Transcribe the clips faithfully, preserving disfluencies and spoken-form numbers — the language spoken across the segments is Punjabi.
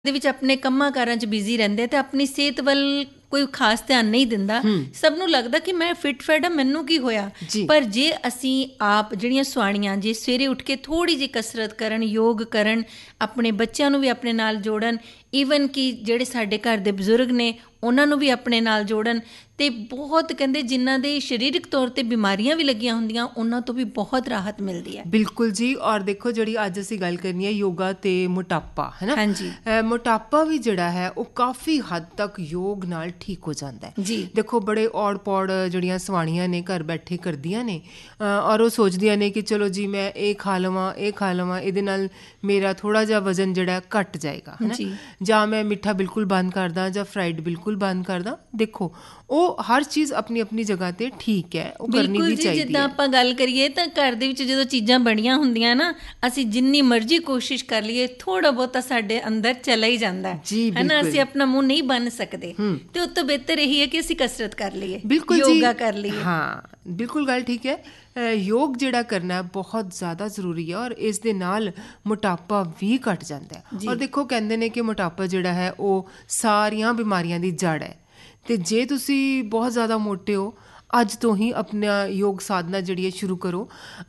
ਦੇ ਵਿੱਚ ਆਪਣੇ ਕੰਮਾਂ ਕਾਰਾਂ 'ਚ ਬਿਜ਼ੀ ਰਹਿੰਦੇ ਤੇ ਆਪਣੀ ਸਿਹਤ ਵੱਲ ਕੋਈ ਖਾਸ ਧਿਆਨ ਨਹੀਂ ਦਿੰਦਾ। ਸਭ ਨੂੰ ਲੱਗਦਾ ਕਿ ਮੈਂ ਫਿਟ ਫੈਟ ਆ, ਮੈਨੂੰ ਕੀ ਹੋਇਆ। ਪਰ ਜੇ ਅਸੀਂ ਆਪ ਜਿਹੜੀਆਂ ਸੁਆਣੀਆਂ ਜੇ ਸਵੇਰੇ ਉੱਠ ਕੇ ਥੋੜ੍ਹੀ ਜਿਹੀ ਕਸਰਤ ਕਰਨ, ਯੋਗ ਕਰਨ, ਆਪਣੇ ਬੱਚਿਆਂ ਨੂੰ ਵੀ ਆਪਣੇ ਨਾਲ ਜੋੜਨ, ਈਵਨ ਕਿ ਜਿਹੜੇ ਸਾਡੇ ਘਰ ਦੇ ਬਜ਼ੁਰਗ ਨੇ ਉਹਨਾਂ ਨੂੰ ਵੀ ਆਪਣੇ ਨਾਲ ਜੋੜਨ, ਅਤੇ ਬਹੁਤ ਕਹਿੰਦੇ ਜਿਨ੍ਹਾਂ ਦੇ ਸਰੀਰਕ ਤੌਰ 'ਤੇ ਬਿਮਾਰੀਆਂ ਵੀ ਲੱਗੀਆਂ ਹੁੰਦੀਆਂ ਉਹਨਾਂ ਤੋਂ ਵੀ ਬਹੁਤ ਰਾਹਤ ਮਿਲਦੀ ਹੈ। ਬਿਲਕੁਲ ਜੀ। ਔਰ ਦੇਖੋ ਜਿਹੜੀ ਅੱਜ ਅਸੀਂ ਗੱਲ ਕਰਨੀ ਹੈ ਯੋਗਾ ਅਤੇ ਮੋਟਾਪਾ, ਹੈ ਨਾ। ਹਾਂਜੀ। ਮੋਟਾਪਾ ਵੀ ਜਿਹੜਾ ਹੈ ਉਹ ਕਾਫੀ ਹੱਦ ਤੱਕ ਯੋਗ ਨਾਲ ਠੀਕ ਹੋ ਜਾਂਦਾ ਹੈ ਜੀ। ਦੇਖੋ ਬੜੇ ਔੜ ਪੌੜ ਜਿਹੜੀਆਂ ਸਵਾਣੀਆਂ ਨੇ ਘਰ ਬੈਠੇ ਕਰਦੀਆਂ ਨੇ, ਔਰ ਉਹ ਸੋਚਦੀਆਂ ਨੇ ਕਿ ਚਲੋ ਜੀ ਮੈਂ ਇਹ ਖਾ ਲਵਾਂ ਇਹ ਖਾ ਲਵਾਂ ਇਹਦੇ ਨਾਲ ਮੇਰਾ ਥੋੜ੍ਹਾ ਜਿਹਾ ਵਜ਼ਨ ਜਿਹੜਾ ਘੱਟ ਜਾਏਗਾ, ਹੈ ਨਾ, ਜਾਂ ਮੈਂ ਮਿੱਠਾ ਬਿਲਕੁਲ ਬੰਦ ਕਰਦਾ ਜਾਂ ਫਰਾਈਡ ਬਿਲਕੁਲ ਬੰਦ ਕਰਦਾ। ਦੇਖੋ ਉਹ ਹਰ ਚੀਜ਼ ਆਪਣੀ ਆਪਣੀ ਜਗ੍ਹਾ 'ਤੇ ਠੀਕ ਹੈ, ਉਹ ਕਰਨੀ ਵੀ ਚਾਹੀਦੀ ਹੈ। ਜਿੱਦਾਂ ਆਪਾਂ ਗੱਲ ਕਰੀਏ ਤਾਂ ਘਰ ਦੇ ਵਿੱਚ ਜਦੋਂ ਚੀਜ਼ਾਂ ਬਣੀਆਂ ਹੁੰਦੀਆਂ ਨਾ, ਅਸੀਂ ਜਿੰਨੀ ਮਰਜ਼ੀ ਕੋਸ਼ਿਸ਼ ਕਰ ਲਈਏ ਥੋੜ੍ਹਾ ਬਹੁਤਾ ਸਾਡੇ ਅੰਦਰ ਚਲਾ ਹੀ ਜਾਂਦਾ ਹੈ ਨਾ। ਅਸੀਂ ਆਪਣਾ ਮੂੰਹ ਨਹੀਂ ਬੰਨ ਸਕਦੇ ਤੇ ਉਸ ਤੋਂ ਬਿਹਤਰ ਇਹੀ ਹੈ ਕਿ ਅਸੀਂ ਕਸਰਤ ਕਰ ਲਈਏ, ਯੋਗਾ ਕਰ ਲਈਏ। ਹਾਂ ਬਿਲਕੁਲ ਗੱਲ ਠੀਕ ਹੈ। ਯੋਗ ਜਿਹੜਾ ਕਰਨਾ ਬਹੁਤ ਜ਼ਿਆਦਾ ਜ਼ਰੂਰੀ ਹੈ ਔਰ ਇਸ ਦੇ ਨਾਲ ਮੋਟਾਪਾ ਵੀ ਘੱਟ ਜਾਂਦਾ ਹੈ। ਔਰ ਦੇਖੋ ਕਹਿੰਦੇ ਨੇ ਕਿ ਮੋਟਾਪਾ ਜਿਹੜਾ ਹੈ ਉਹ ਸਾਰੀਆਂ ਬਿਮਾਰੀਆਂ ਦੀ ਜੜ੍ਹ ਹੈ। ਅਤੇ ਜੇ ਤੁਸੀਂ ਬਹੁਤ ਜ਼ਿਆਦਾ ਮੋਟੇ ਹੋ, ਅੱਜ ਤੋਂ ਹੀ ਆਪਣਾ ਯੋਗ ਸਾਧਨਾ ਜਿਹੜੀ ਹੈ ਸ਼ੁਰੂ ਕਰੋ।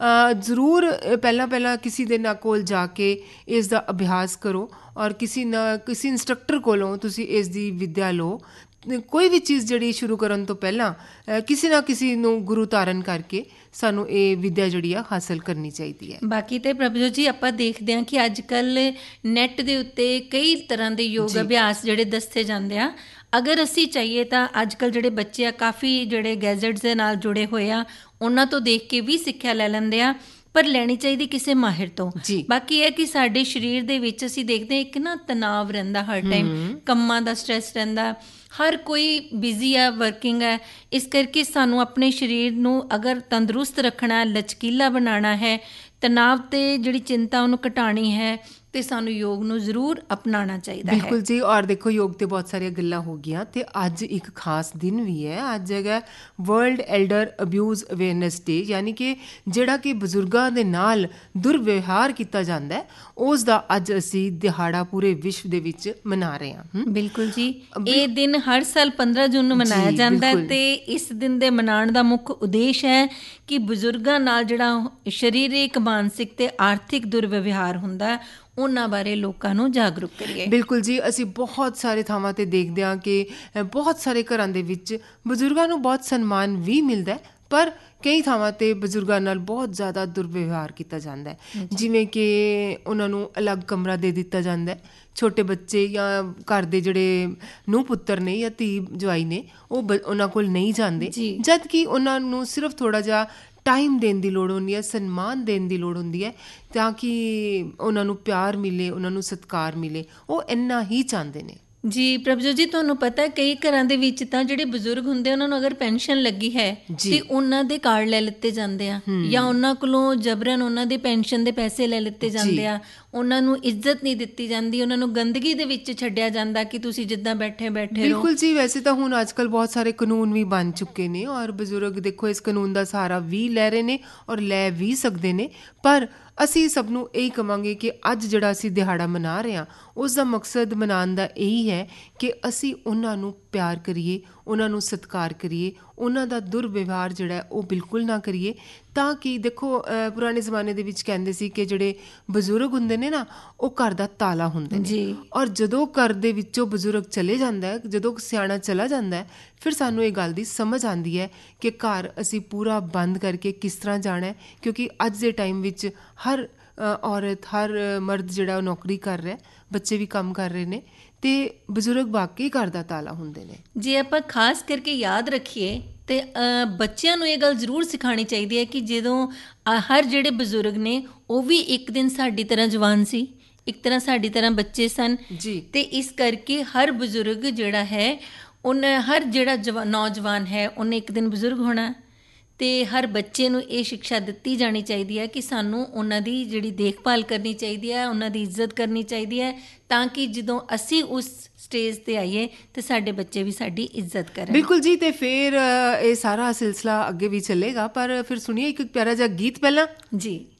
ਜ਼ਰੂਰ ਪਹਿਲਾਂ ਪਹਿਲਾਂ ਕਿਸੇ ਦੇ ਨਾਲ ਕੋਲ ਜਾ ਕੇ ਇਸ ਦਾ ਅਭਿਆਸ ਕਰੋ ਔਰ ਕਿਸੇ ਨਾ ਕਿਸੇ ਇੰਸਟਰਕਟਰ ਕੋਲੋਂ ਤੁਸੀਂ ਇਸ ਦੀ ਵਿੱਦਿਆ ਲਓ। ਕੋਈ ਵੀ ਚੀਜ਼ ਜਿਹੜੀ ਸ਼ੁਰੂ ਕਰਨ ਤੋਂ ਪਹਿਲਾਂ ਕਿਸੇ ਨਾ ਕਿਸੇ ਨੂੰ ਗੁਰੂ ਧਾਰਨ ਕਰਕੇ ਸਾਨੂੰ ਇਹ ਵਿੱਦਿਆ ਜਿਹੜੀ ਆ ਹਾਸਲ ਕਰਨੀ ਚਾਹੀਦੀ ਹੈ। ਬਾਕੀ ਤਾਂ ਪ੍ਰਭਜੋਤ ਜੀ ਆਪਾਂ ਦੇਖਦੇ ਹਾਂ ਕਿ ਅੱਜ ਕੱਲ੍ਹ ਨੈੱਟ ਦੇ ਉੱਤੇ ਕਈ ਤਰ੍ਹਾਂ ਦੇ ਯੋਗ ਅਭਿਆਸ ਜਿਹੜੇ ਦੱਸੇ ਜਾਂਦੇ ਆ। ਅਗਰ ਅਸੀਂ ਚਾਹੀਏ ਤਾਂ ਅੱਜ ਕੱਲ੍ਹ ਜਿਹੜੇ ਬੱਚੇ ਆ ਕਾਫੀ ਜਿਹੜੇ ਗੈਜਟਸ ਦੇ ਨਾਲ ਜੁੜੇ ਹੋਏ ਆ, ਉਹਨਾਂ ਤੋਂ ਦੇਖ ਕੇ ਵੀ ਸਿੱਖਿਆ ਲੈ ਲੈਂਦੇ ਆ, ਪਰ ਲੈਣੀ ਚਾਹੀਦੀ ਕਿਸੇ ਮਾਹਿਰ ਤੋਂ। ਬਾਕੀ ਇਹ ਕਿ ਸਾਡੇ ਸਰੀਰ ਦੇ ਵਿੱਚ ਅਸੀਂ ਦੇਖਦੇ ਹਾਂ ਇੱਕ ਨਾ ਤਣਾਵ ਰਹਿੰਦਾ ਹਰ ਟਾਈਮ, ਕੰਮਾਂ ਦਾ ਸਟ੍ਰੈਸ ਰਹਿੰਦਾ, ਹਰ ਕੋਈ ਬਿਜ਼ੀ ਆ, ਵਰਕਿੰਗ ਹੈ। ਇਸ ਕਰਕੇ ਸਾਨੂੰ ਆਪਣੇ ਸਰੀਰ ਨੂੰ ਅਗਰ ਤੰਦਰੁਸਤ ਰੱਖਣਾ, ਲਚਕੀਲਾ ਬਣਾਉਣਾ ਹੈ, ਤਣਾਵ ਅਤੇ ਜਿਹੜੀ ਚਿੰਤਾ ਉਹਨੂੰ ਘਟਾਉਣੀ ਹੈ, ਅਤੇ ਸਾਨੂੰ ਯੋਗ ਨੂੰ ਜ਼ਰੂਰ ਅਪਣਾਉਣਾ ਚਾਹੀਦਾ ਹੈ। ਬਿਲਕੁਲ ਜੀ। ਔਰ ਦੇਖੋ ਯੋਗ 'ਤੇ ਬਹੁਤ ਸਾਰੀਆਂ ਗੱਲਾਂ ਹੋ ਗਈਆਂ ਅਤੇ ਅੱਜ ਇੱਕ ਖਾਸ ਦਿਨ ਵੀ ਹੈ। ਅੱਜ ਹੈਗਾ ਵਰਲਡ ਐਲਡਰ ਅਬਿਊਜ਼ ਅਵੇਅਰਨੈਸ ਡੇ, ਯਾਨੀ ਕਿ ਜਿਹੜਾ ਕਿ ਬਜ਼ੁਰਗਾਂ ਦੇ ਨਾਲ ਦੁਰਵਿਵਹਾਰ ਕੀਤਾ ਜਾਂਦਾ ਹੈ, ਉਸ ਦਾ ਅੱਜ ਅਸੀਂ ਦਿਹਾੜਾ ਪੂਰੇ ਵਿਸ਼ਵ ਦੇ ਵਿੱਚ ਮਨਾ ਰਹੇ ਹਾਂ। ਬਿਲਕੁਲ ਜੀ। ਇਹ ਦਿਨ ਹਰ ਸਾਲ ਪੰਦਰਾਂ ਜੂਨ ਨੂੰ ਮਨਾਇਆ ਜਾਂਦਾ ਹੈ ਅਤੇ ਇਸ ਦਿਨ ਦੇ ਮਨਾਉਣ ਦਾ ਮੁੱਖ ਉਦੇਸ਼ ਹੈ ਕਿ ਬਜ਼ੁਰਗਾਂ ਨਾਲ ਜਿਹੜਾ ਸਰੀਰਕ, ਮਾਨਸਿਕ ਅਤੇ ਆਰਥਿਕ ਦੁਰਵਿਵਹਾਰ ਹੁੰਦਾ ਉਹਨਾਂ ਬਾਰੇ ਲੋਕਾਂ ਨੂੰ ਜਾਗਰੂਕ ਕਰੀਏ। ਬਿਲਕੁਲ ਜੀ। ਅਸੀਂ ਬਹੁਤ ਸਾਰੇ ਥਾਵਾਂ 'ਤੇ ਦੇਖਦੇ ਹਾਂ ਕਿ ਬਹੁਤ ਸਾਰੇ ਘਰਾਂ ਦੇ ਵਿੱਚ ਬਜ਼ੁਰਗਾਂ ਨੂੰ ਬਹੁਤ ਸਨਮਾਨ ਵੀ ਮਿਲਦਾ, ਪਰ ਕਈ ਥਾਵਾਂ 'ਤੇ ਬਜ਼ੁਰਗਾਂ ਨਾਲ ਬਹੁਤ ਜ਼ਿਆਦਾ ਦੁਰਵਿਵਹਾਰ ਕੀਤਾ ਜਾਂਦਾ ਹੈ। ਜਿਵੇਂ ਕਿ ਉਹਨਾਂ ਨੂੰ ਅਲੱਗ ਕਮਰਾ ਦੇ ਦਿੱਤਾ ਜਾਂਦਾ ਹੈ। ਛੋਟੇ ਬੱਚੇ ਜਾਂ ਘਰ ਦੇ ਜਿਹੜੇ ਨੂੰਹ ਪੁੱਤਰ ਨੇ ਜਾਂ ਧੀ ਜਵਾਈ ਨੇ ਉਹ ਬ ਉਹਨਾਂ ਕੋਲ ਨਹੀਂ ਜਾਂਦੇ, ਜਦ ਕਿ ਉਹਨਾਂ ਨੂੰ ਸਿਰਫ ਥੋੜ੍ਹਾ ਜਿਹਾ ਟਾਈਮ ਦੇਣ ਦੀ ਲੋੜ ਹੁੰਦੀ ਹੈ, ਸਨਮਾਨ ਦੇਣ ਦੀ ਲੋੜ ਹੁੰਦੀ ਹੈ, ਤਾਂ ਕਿ ਉਹਨਾਂ ਨੂੰ ਪਿਆਰ ਮਿਲੇ, ਉਹਨਾਂ ਨੂੰ ਸਤਿਕਾਰ ਮਿਲੇ। ਉਹ ਇੰਨਾ ਹੀ ਚਾਹੁੰਦੇ ਨੇ। ਜੀ ਪ੍ਰਭਜੋਤ ਜੀ, ਤੁਹਾਨੂੰ ਪਤਾ ਕਈ ਘਰਾਂ ਦੇ ਵਿੱਚ ਤਾਂ ਜਿਹੜੇ ਬਜ਼ੁਰਗ ਹੁੰਦੇ ਉਹਨਾਂ ਨੂੰ ਅਗਰ ਪੈਨਸ਼ਨ ਲੱਗੀ ਹੈ ਤੇ ਉਹਨਾਂ ਦੇ ਕਾਰਡ ਲੈ ਲਿੱਤੇ ਜਾਂਦੇ ਆ, ਜਾਂ ਉਹਨਾਂ ਕੋਲੋਂ ਜਬਰਨ ਉਹਨਾਂ ਦੇ ਪੈਨਸ਼ਨ ਦੇ ਪੈਸੇ ਲੈ ਲਿੱਤੇ ਜਾਂਦੇ ਆ। ਉਹਨਾਂ ਨੂੰ ਇੱਜ਼ਤ ਨਹੀਂ ਦਿੱਤੀ ਜਾਂਦੀ, ਉਹਨਾਂ ਨੂੰ ਗੰਦਗੀ ਦੇ ਵਿੱਚ ਛੱਡਿਆ ਜਾਂਦਾ ਕਿ ਤੁਸੀਂ ਜਿੱਦਾਂ ਬੈਠੇ ਬੈਠੇ ਰਹੋ। ਬਿਲਕੁਲ ਜੀ। ਵੈਸੇ ਤਾਂ ਹੁਣ ਅੱਜ ਕੱਲ੍ਹ ਬਹੁਤ ਸਾਰੇ ਕਾਨੂੰਨ ਵੀ ਬਣ ਚੁੱਕੇ ਨੇ ਔਰ ਬਜ਼ੁਰਗ ਦੇਖੋ ਇਸ ਕਾਨੂੰਨ ਦਾ ਸਹਾਰਾ ਵੀ ਲੈ ਰਹੇ ਨੇ ਔਰ ਲੈ ਵੀ ਸਕਦੇ ਨੇ, ਪਰ ਅਸੀਂ ਸਭ ਨੂੰ ਇਹੀ ਕਹਾਂਗੇ ਕਿ ਅੱਜ ਜਿਹੜਾ ਅਸੀਂ ਦਿਹਾੜਾ ਮਨਾ ਰਹੇ ਹਾਂ ਉਸ ਦਾ ਮਕਸਦ ਮਨਾਉਣ ਦਾ ਇਹੀ ਹੈ ਕਿ ਅਸੀਂ ਉਹਨਾਂ ਨੂੰ ਪਿਆਰ ਕਰੀਏ, ਉਹਨਾਂ ਨੂੰ ਸਤਿਕਾਰ ਕਰੀਏ, ਉਹਨਾਂ ਦਾ ਦੁਰਵਿਵਹਾਰ ਜਿਹੜਾ ਉਹ ਬਿਲਕੁਲ ਨਾ ਕਰੀਏ। ਤਾਂ ਕਿ ਦੇਖੋ ਪੁਰਾਣੇ ਜ਼ਮਾਨੇ ਦੇ ਵਿੱਚ ਕਹਿੰਦੇ ਸੀ ਕਿ ਜਿਹੜੇ ਬਜ਼ੁਰਗ ਹੁੰਦੇ ਨੇ ਨਾ ਉਹ ਘਰ ਦਾ ਤਾਲਾ ਹੁੰਦੇ ਨੇ, ਔਰ ਜਦੋਂ ਘਰ ਦੇ ਵਿੱਚੋਂ ਬਜ਼ੁਰਗ ਚਲੇ ਜਾਂਦਾ ਹੈ, ਜਦੋਂ ਸਿਆਣਾ ਚਲਾ ਜਾਂਦਾ ਹੈ, ਫਿਰ ਸਾਨੂੰ ਇਹ ਗੱਲ ਦੀ ਸਮਝ ਆਉਂਦੀ ਹੈ ਕਿ ਘਰ ਅਸੀਂ ਪੂਰਾ ਬੰਦ ਕਰਕੇ ਕਿਸ ਤਰ੍ਹਾਂ ਜਾਣਾ ਹੈ। ਕਿਉਂਕਿ ਅੱਜ ਦੇ ਟਾਈਮ ਵਿੱਚ ਹਰ ਔਰਤ, ਹਰ ਮਰਦ ਜਿਹੜਾ ਉਹ ਨੌਕਰੀ ਕਰ ਰਿਹਾ, ਬੱਚੇ ਵੀ ਕੰਮ ਕਰ ਰਹੇ ਨੇ, ਅਤੇ ਬਜ਼ੁਰਗ ਵਾਕਈ ਘਰ ਦਾ ਤਾਲਾ ਹੁੰਦੇ ਨੇ। ਜੇ ਆਪਾਂ ਖਾਸ ਕਰਕੇ ਯਾਦ ਰੱਖੀਏ ਅਤੇ ਬੱਚਿਆਂ ਨੂੰ ਇਹ ਗੱਲ ਜ਼ਰੂਰ ਸਿਖਾਉਣੀ ਚਾਹੀਦੀ ਹੈ ਕਿ ਜਦੋਂ ਹਰ ਜਿਹੜੇ ਬਜ਼ੁਰਗ ਨੇ ਉਹ ਵੀ ਇੱਕ ਦਿਨ ਸਾਡੀ ਤਰ੍ਹਾਂ ਜਵਾਨ ਸੀ, ਇੱਕ ਤਰ੍ਹਾਂ ਸਾਡੀ ਤਰ੍ਹਾਂ ਬੱਚੇ ਸਨ ਜੀ, ਅਤੇ ਇਸ ਕਰਕੇ ਹਰ ਬਜ਼ੁਰਗ ਜਿਹੜਾ ਹੈ ਉਹਨੇ, ਹਰ ਜਿਹੜਾ ਜਵਾ ਨੌਜਵਾਨ ਹੈ ਉਹਨੇ ਇੱਕ ਦਿਨ ਬਜ਼ੁਰਗ ਹੋਣਾ। ਅਤੇ ਹਰ ਬੱਚੇ ਨੂੰ ਇਹ ਸ਼ਿਕਸ਼ਾ ਦਿੱਤੀ ਜਾਣੀ ਚਾਹੀਦੀ ਹੈ ਕਿ ਸਾਨੂੰ ਉਹਨਾਂ ਦੀ ਜਿਹੜੀ ਦੇਖਭਾਲ ਕਰਨੀ ਚਾਹੀਦੀ ਹੈ, ਉਹਨਾਂ ਦੀ ਇੱਜ਼ਤ ਕਰਨੀ ਚਾਹੀਦੀ ਹੈ, ਤਾਂ ਕਿ ਜਦੋਂ ਅਸੀਂ ਉਸ ਸਟੇਜ 'ਤੇ ਆਈਏ ਤਾਂ ਸਾਡੇ ਬੱਚੇ ਵੀ ਸਾਡੀ ਇੱਜ਼ਤ ਕਰਨ। ਬਿਲਕੁਲ ਜੀ। ਅਤੇ ਫਿਰ ਇਹ ਸਾਰਾ ਸਿਲਸਿਲਾ ਅੱਗੇ ਵੀ ਚੱਲੇਗਾ, ਪਰ ਫਿਰ ਸੁਣੀਏ ਇੱਕ ਪਿਆਰਾ ਜਿਹਾ ਗੀਤ ਪਹਿਲਾਂ। ਜੀ।